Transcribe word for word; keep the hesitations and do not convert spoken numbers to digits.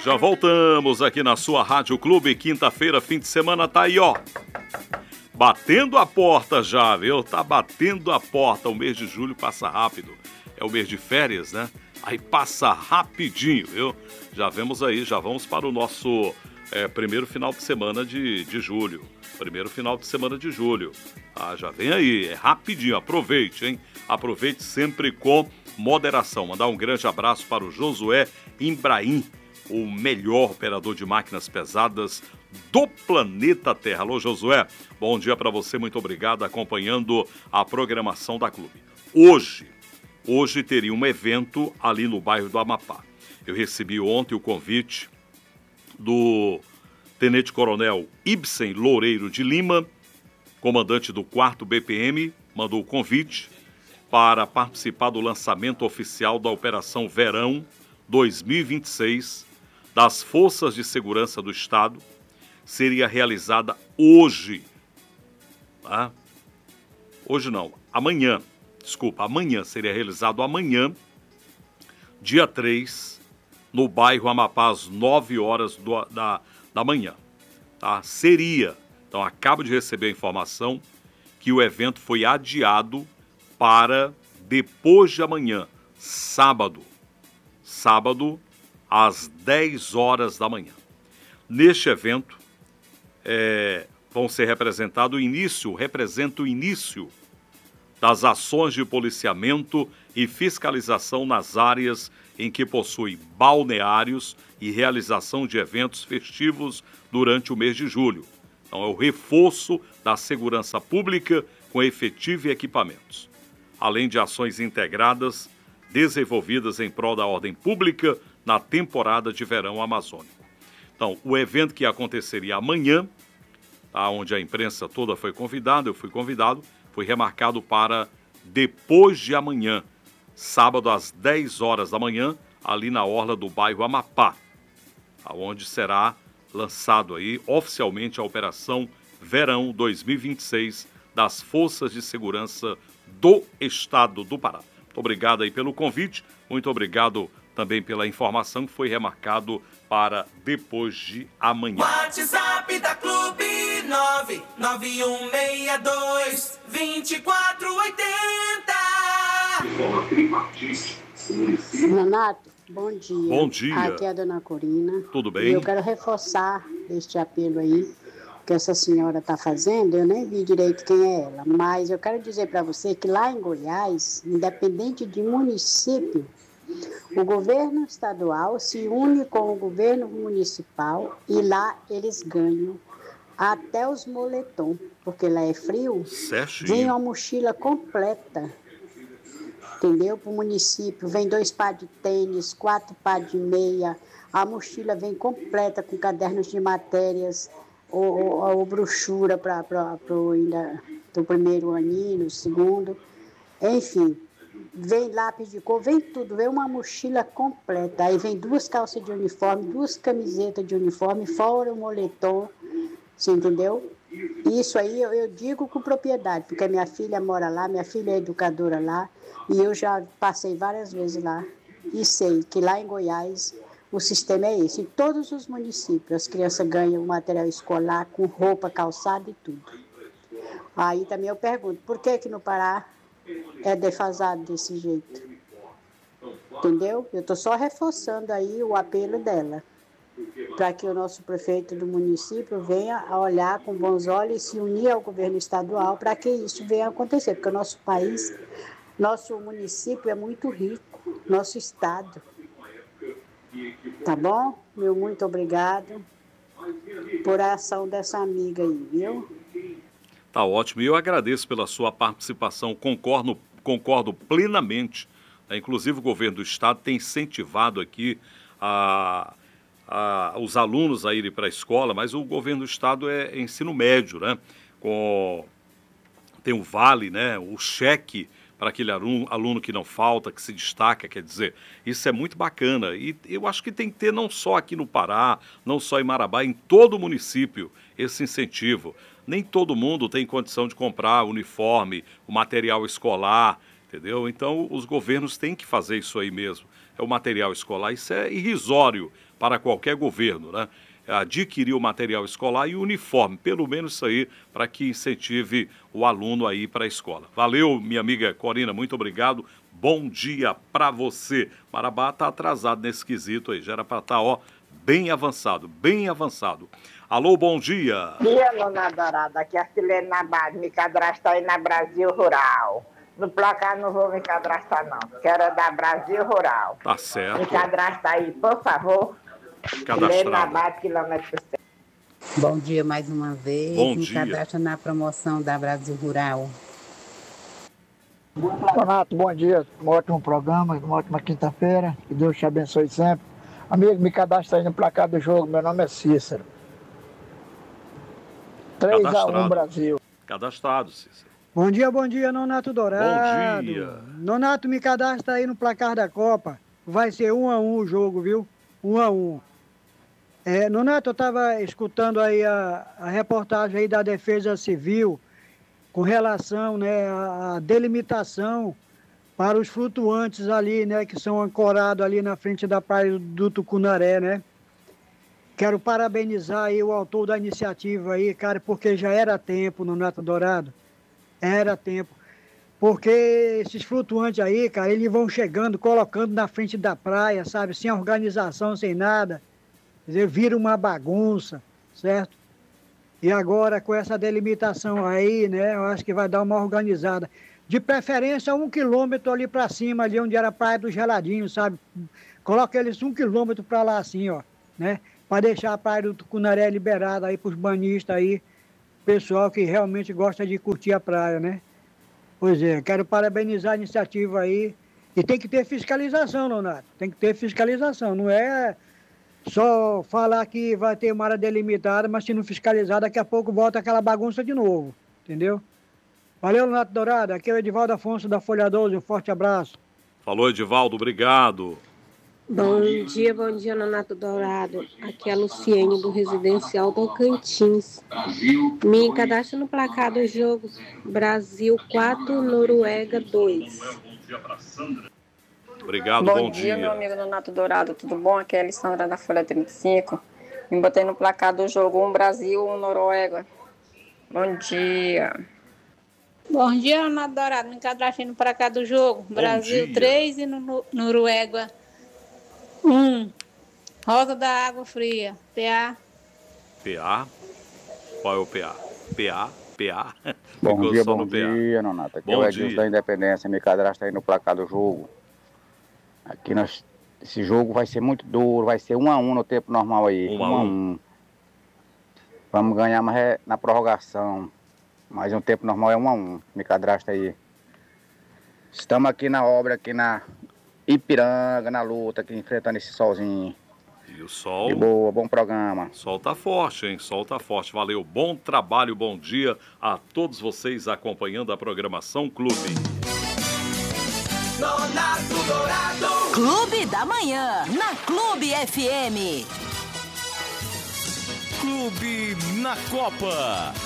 Já voltamos aqui na sua Rádio Clube, quinta-feira, fim de semana, tá aí, ó. Batendo a porta já, viu? Tá batendo a porta. O mês de julho passa rápido. É o mês de férias, né? Aí passa rapidinho, viu? Já vemos aí, já vamos para o nosso é, primeiro final de semana de, de julho. Primeiro final de semana de julho. Ah, já vem aí, é rapidinho. Aproveite, hein? Aproveite sempre com moderação. Mandar um grande abraço para o Josué Imbraim, o melhor operador de máquinas pesadas do planeta Terra. Alô, Josué, bom dia para você, muito obrigado, acompanhando a programação da Clube. Hoje, hoje teria um evento ali no bairro do Amapá. Eu recebi ontem o convite do Tenente-Coronel Ibsen Loureiro de Lima, comandante do quarto B P M, mandou o convite para participar do lançamento oficial da Operação Verão dois mil e vinte e seis das Forças de Segurança do Estado. Seria realizada hoje, tá? Hoje não, amanhã, desculpa, amanhã, seria realizado amanhã, dia três, no bairro Amapá, às nove horas do, da, da manhã, tá? Seria, então acabo de receber a informação que o evento foi adiado para depois de amanhã, sábado, sábado, às dez horas da manhã. Neste evento, é, vão ser representado o início, representa o início das ações de policiamento e fiscalização nas áreas em que possui balneários e realização de eventos festivos durante o mês de julho. Então, é o reforço da segurança pública com efetivo e equipamentos, além de ações integradas desenvolvidas em prol da ordem pública na temporada de verão amazônico. Então, o evento que aconteceria amanhã, tá, onde a imprensa toda foi convidada, eu fui convidado, foi remarcado para depois de amanhã, sábado às dez horas da manhã, ali na orla do bairro Amapá, onde será lançado aí oficialmente a Operação Verão dois mil e vinte e seis das Forças de Segurança do Estado do Pará. Muito obrigado aí pelo convite, muito obrigado também pela informação que foi remarcado para depois de amanhã. WhatsApp da Clube nove nove um seis dois, dois quatro oito zero. Renato, bom dia. Bom dia. Aqui é a dona Corina. Tudo bem? E eu quero reforçar este apelo aí que essa senhora está fazendo. Eu nem vi direito quem é ela, mas eu quero dizer para você que lá em Goiás, independente de município, o governo estadual se une com o governo municipal e lá eles ganham até os moletom, porque lá é frio. Certinho. Vem uma mochila completa, entendeu? Para o município, vem dois par de tênis, quatro par de meia, a mochila vem completa com cadernos de matérias, ou, ou, ou brochura para o primeiro aninho, no segundo, enfim. Vem lápis de cor, vem tudo, vem uma mochila completa. Aí vem duas calças de uniforme, duas camisetas de uniforme, fora o moletom, você entendeu? Isso aí eu, eu digo com propriedade, porque minha filha mora lá, minha filha é educadora lá, e eu já passei várias vezes lá, e sei que lá em Goiás o sistema é esse. Em todos os municípios as crianças ganham material escolar com roupa, calçada e tudo. Aí também eu pergunto, por que que no Pará é defasado desse jeito? Entendeu? Eu estou só reforçando aí o apelo dela, para que o nosso prefeito do município venha a olhar com bons olhos e se unir ao governo estadual para que isso venha a acontecer, porque o nosso país, nosso município é muito rico, nosso estado. Tá bom? Meu muito obrigado por a ação dessa amiga aí, viu? Tá ótimo, e eu agradeço pela sua participação, concordo, concordo plenamente. Inclusive o governo do estado tem incentivado aqui a, a, os alunos a irem para a escola, mas o governo do estado é ensino médio, né? Com, tem o vale, né? O cheque para aquele aluno, aluno que não falta, que se destaca, quer dizer, isso é muito bacana. E eu acho que tem que ter não só aqui no Pará, não só em Marabá, em todo o município, esse incentivo. Nem todo mundo tem condição de comprar uniforme, o material escolar, entendeu? Então, os governos têm que fazer isso aí mesmo. é o material escolar. Isso é irrisório para qualquer governo, né? Adquirir o material escolar e o uniforme, pelo menos isso aí, para que incentive o aluno aí para a escola. Valeu, minha amiga Corina, muito obrigado. Bom dia para você. Marabá está atrasado nesse quesito aí, já era para estar, ó, bem avançado, bem avançado. Alô, bom dia. Bom dia, Dona Dourada, aqui é a Silene na base, me cadastra aí na Brasil Rural. No placar não vou me cadastrar não, quero da Brasil Rural. Tá certo. Me cadastra aí, por favor. Cadastrado. Quilômetro Bom dia mais uma vez. Bom Me dia. cadastra na promoção da Brasil Rural. Donato, bom dia. Um ótimo programa, uma ótima quinta-feira. Que Deus te abençoe sempre. Amigo, me cadastra aí no placar do jogo. Meu nome é Cícero. três a um Brasil. Cadastrado, Cícero. Bom dia, bom dia, Nonato Dourado. Bom dia. Nonato, me cadastra aí no placar da Copa. Vai ser um a um o jogo, viu? Um a um. É, Nonato, eu estava escutando aí a, a reportagem aí da Defesa Civil com relação, né, à delimitação para os flutuantes ali, né, que são ancorados ali na frente da praia do Tucunaré, né? Quero parabenizar aí o autor da iniciativa aí, cara, porque já era tempo, Nonato Dourado. Era tempo. Porque esses flutuantes aí, cara, eles vão chegando, colocando na frente da praia, sabe? Sem organização, sem nada. Quer dizer, vira uma bagunça, certo? E agora, com essa delimitação aí, né? Eu acho que vai dar uma organizada. De preferência, um quilômetro ali para cima, ali onde era a Praia do Geladinho, sabe? Coloca eles um quilômetro para lá assim, ó, né? Para deixar a Praia do Tucunaré liberada aí para os banhistas aí, pessoal que realmente gosta de curtir a praia, né? Pois é, quero parabenizar a iniciativa aí. E tem que ter fiscalização, Leonardo. Tem que ter fiscalização. Não é só falar que vai ter uma área delimitada, mas se não fiscalizar, daqui a pouco volta aquela bagunça de novo. Entendeu? Valeu, Leonardo Dourado. Aqui é o Edivaldo Afonso da Folha doze. Um forte abraço. Falou, Edivaldo. Obrigado. Bom dia, bom dia, Nonato Dourado. Aqui é a Luciene do Residencial Tocantins. Me cadastra no placar do jogo Brasil quatro, Noruega dois. Obrigado, bom, bom dia. dia. Meu amigo Nonato Dourado, tudo bom? Aqui é a Alessandra da Folha trinta e cinco. Me botei no placar do jogo um Brasil, um Noruega. Bom dia. Bom dia, Nonato Dourado. Me cadastrei no placar do jogo Bom Brasil dia. três e no, Noruega um. Rosa da Água Fria. P A. P A. Qual é o P A? P A? P A? Bom Ficou dia, só bom no P A. dia, Nonato. Aqui Bom é o Edilson dia. da Independência, me cadastra aí no placar do jogo. Aqui nós, esse jogo vai ser muito duro, vai ser um a um no tempo normal aí. Um a um. Vamos ganhar, mas é na prorrogação. Mas no tempo normal é um a um. Me cadastra aí. Estamos aqui na obra, aqui na Ipiranga, na luta, aqui enfrentando esse solzinho. E o sol... De boa, bom programa. Sol tá forte, hein? Sol tá forte. Valeu, bom trabalho, bom dia a todos vocês acompanhando a programação Clube. Nonato Dourado. Clube da Manhã, na Clube F M. Clube na Copa.